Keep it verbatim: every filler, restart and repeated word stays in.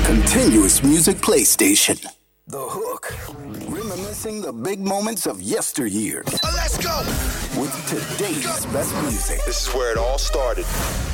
Continuous Music PlayStation. The Hook. Reminiscing the big moments of yesteryear. Uh, let's go! With today's best music. This is where it all started.